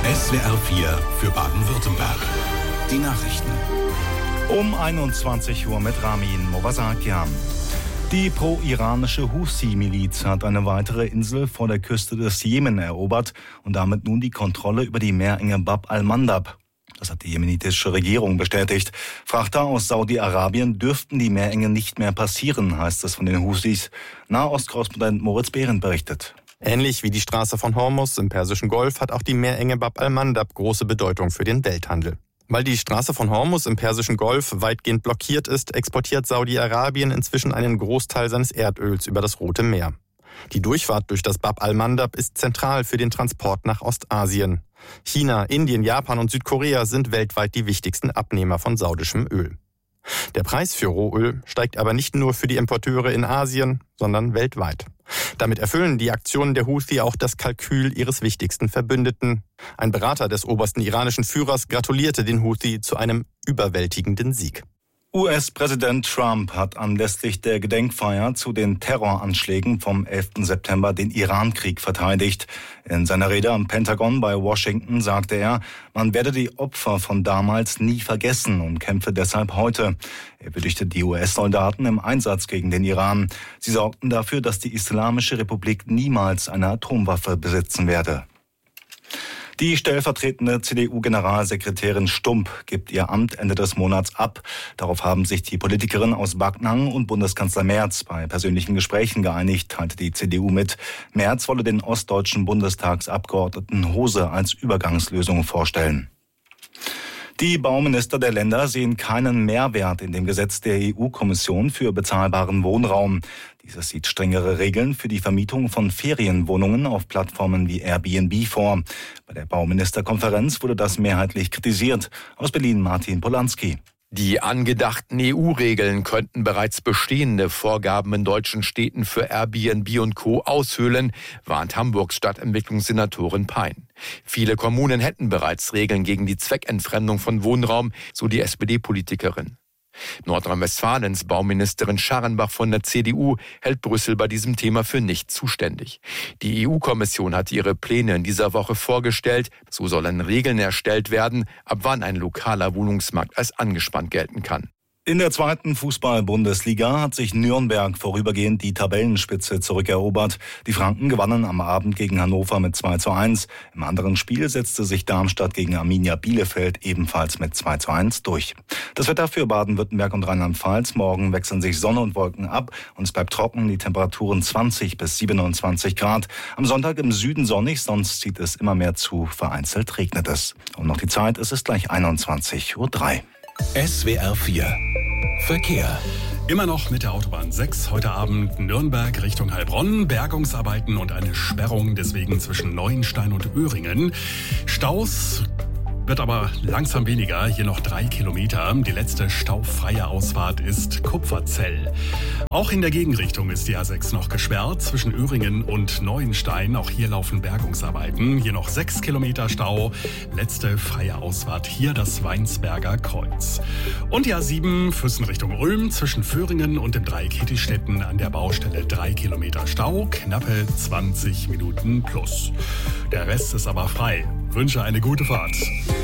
SWR 4 für Baden-Württemberg. Die Nachrichten. Um 21 Uhr mit Ramin Movasakian. Die pro-iranische Houthi-Miliz hat eine weitere Insel vor der Küste des Jemen erobert und damit nun die Kontrolle über die Meerenge Bab al-Mandab. Das hat die jemenitische Regierung bestätigt. Frachter aus Saudi-Arabien dürften die Meerenge nicht mehr passieren, heißt es von den Houthis. Nahostkorrespondent Moritz Behrendt berichtet. Ähnlich wie die Straße von Hormuz im Persischen Golf hat auch die Meerenge Bab al-Mandab große Bedeutung für den Welthandel. Weil die Straße von Hormuz im Persischen Golf weitgehend blockiert ist, exportiert Saudi-Arabien inzwischen einen Großteil seines Erdöls über das Rote Meer. Die Durchfahrt durch das Bab al-Mandab ist zentral für den Transport nach Ostasien. China, Indien, Japan und Südkorea sind weltweit die wichtigsten Abnehmer von saudischem Öl. Der Preis für Rohöl steigt aber nicht nur für die Importeure in Asien, sondern weltweit. Damit erfüllen die Aktionen der Houthi auch das Kalkül ihres wichtigsten Verbündeten. Ein Berater des obersten iranischen Führers gratulierte den Houthi zu einem überwältigenden Sieg. US-Präsident Trump hat anlässlich der Gedenkfeier zu den Terroranschlägen vom 11. September den Iran-Krieg verteidigt. In seiner Rede am Pentagon bei Washington sagte er, man werde die Opfer von damals nie vergessen und kämpfe deshalb heute. Er würdigte die US-Soldaten im Einsatz gegen den Iran. Sie sorgten dafür, dass die Islamische Republik niemals eine Atomwaffe besitzen werde. Die stellvertretende CDU-Generalsekretärin Stumpp gibt ihr Amt Ende des Monats ab. Darauf haben sich die Politikerin aus Backnang und Bundeskanzler Merz bei persönlichen Gesprächen geeinigt, teilte die CDU mit. Merz wolle den ostdeutschen Bundestagsabgeordneten Hose als Übergangslösung vorstellen. Die Bauminister der Länder sehen keinen Mehrwert in dem Gesetz der EU-Kommission für bezahlbaren Wohnraum. Dieses sieht strengere Regeln für die Vermietung von Ferienwohnungen auf Plattformen wie Airbnb vor. Bei der Bauministerkonferenz wurde das mehrheitlich kritisiert. Aus Berlin Martin Polanski. Die angedachten EU-Regeln könnten bereits bestehende Vorgaben in deutschen Städten für Airbnb und Co. aushöhlen, warnt Hamburgs Stadtentwicklungssenatorin Pein. Viele Kommunen hätten bereits Regeln gegen die Zweckentfremdung von Wohnraum, so die SPD-Politikerin. Nordrhein-Westfalens Bauministerin Scharrenbach von der CDU hält Brüssel bei diesem Thema für nicht zuständig. Die EU-Kommission hat ihre Pläne in dieser Woche vorgestellt. So sollen Regeln erstellt werden, ab wann ein lokaler Wohnungsmarkt als angespannt gelten kann. In der zweiten Fußball-Bundesliga hat sich Nürnberg vorübergehend die Tabellenspitze zurückerobert. Die Franken gewannen am Abend gegen Hannover mit 2:1. Im anderen Spiel setzte sich Darmstadt gegen Arminia Bielefeld ebenfalls mit 2:1 durch. Das Wetter für Baden-Württemberg und Rheinland-Pfalz. Morgen wechseln sich Sonne und Wolken ab und es bleibt trocken, die Temperaturen 20 bis 27 Grad. Am Sonntag im Süden sonnig, sonst zieht es immer mehr zu, vereinzelt regnet es. Und noch die Zeit, es ist gleich 21:03 Uhr. SWR 4 Verkehr. Immer noch mit der Autobahn 6. Heute Abend Nürnberg Richtung Heilbronn. Bergungsarbeiten und eine Sperrung deswegen zwischen Neuenstein und Öhringen. Staus wird aber langsam weniger. Hier noch 3 Kilometer. Die letzte staufreie Ausfahrt ist Kupferzell. Auch in der Gegenrichtung ist die A6 noch gesperrt. Zwischen Öhringen und Neuenstein. Auch hier laufen Bergungsarbeiten. Hier noch 6 Kilometer Stau. Letzte freie Ausfahrt. Hier das Weinsberger Kreuz. Und die A7 Füssen Richtung Ulm. Zwischen Föhringen und dem Dreieck Hittistetten an der Baustelle 3 Kilometer Stau. Knappe 20 Minuten plus. Der Rest ist aber frei. Wünsche eine gute Fahrt.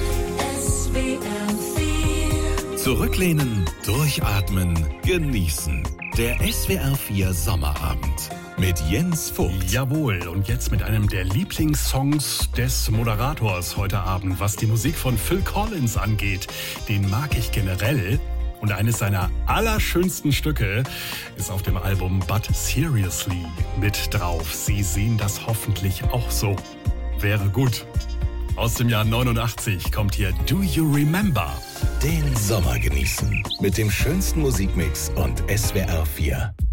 Zurücklehnen, durchatmen, genießen. Der SWR 4 Sommerabend mit Jens Vogt. Jawohl, und jetzt mit einem der Lieblingssongs des Moderators heute Abend, was die Musik von Phil Collins angeht. Den mag ich generell. Und eines seiner allerschönsten Stücke ist auf dem Album But Seriously mit drauf. Sie sehen das hoffentlich auch so. Wäre gut. Aus dem Jahr 89 kommt hier Do You Remember? Den Sommer genießen mit dem schönsten Musikmix und SWR 4.